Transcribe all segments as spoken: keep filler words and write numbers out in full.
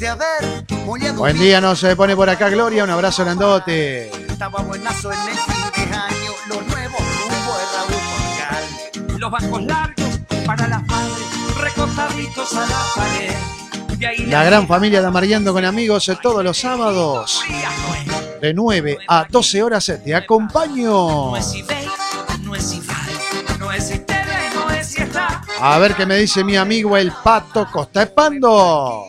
Buen día, nos se pone por acá Gloria, un abrazo grandote. Estaba buenazo en el fin de año, los nuevos rumbo de Raúl Porcal. Los bancos largos para las madres, recostaditos a la pared. De ahí La gran familia de Amareando con Amigos eh, todos los sábados de nueve a doce horas eh, te acompaño. No es eBay, no es Ify, no es Itele, no es Siesta. A ver qué me dice mi amigo el Pato Costa Espando.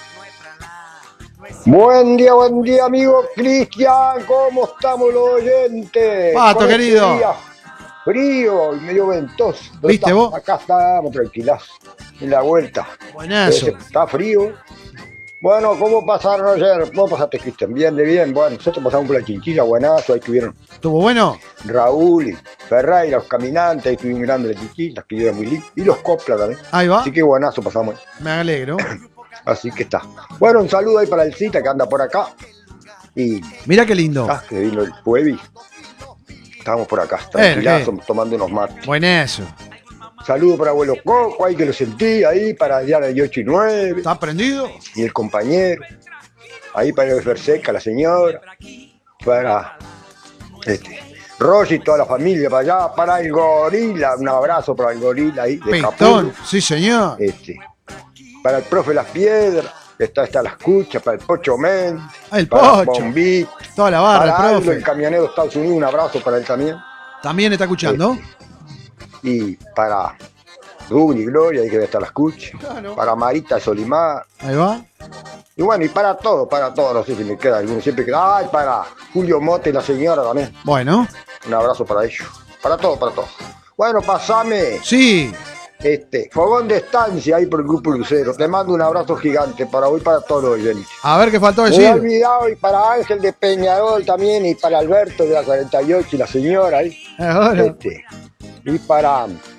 Buen día, buen día, amigo Cristian. ¿Cómo estamos los oyentes? Pato, Con este querido. día frío y medio ventoso. ¿Viste está, vos? Acá estamos tranquilas en la vuelta. Buenazo. Eh, Está frío. Bueno, ¿cómo pasaron ayer? ¿Cómo pasaste, Cristian? Bien, de bien. Bueno, nosotros pasamos por la Chinchilla, buenazo. Ahí estuvieron ¿Estuvo bueno? Raúl y Ferreira, los caminantes. Ahí estuvimos mirando la Chinchilla, que era muy lindo. Y los coplas también. Ahí va. Así que buenazo pasamos. Me alegro. Así que está. Bueno, un saludo ahí para el Cita que anda por acá. Y Mira qué lindo. ah, que vino el Puebi. Estábamos por acá, Eh, tranquilazos, ¿qué? tomando unos mates. Buenazo. Saludo para abuelo Coco, ahí que lo sentí, ahí para Diana de ocho y nueve. ¿Está prendido? Y el compañero. Ahí para el Ferseca, la señora. Para este, Rosy y toda la familia para allá. Para el gorila, un abrazo para el gorila ahí de Pistón. Capullo. Sí, señor. Este, para el profe Las Piedras. Está, está la escucha, para el Pocho Men. El para Pocho. Bombito. Toda la barra, Para el Aldo, profe. el camionero de Estados Unidos, un abrazo para él también. También está escuchando. Y para Rubén y Gloria, ahí que está la escucha. Claro. Para Marita Solimar. Ahí va. Y bueno, y para todo, para todo, no sé si me queda alguno, siempre queda. Ay, para Julio Mote y la señora también. Bueno. Un abrazo para ellos. Para todo, para todo. Bueno, pasame Sí. este fogón de estancia ahí por el Grupo Lucero. Te mando un abrazo gigante para hoy, para todos los oyentes. A ver qué faltó Me he decir. olvidado y para Ángel de Peñarol también y para Alberto de la cuarenta y ocho y la señora ahí. Ahora. Este, y para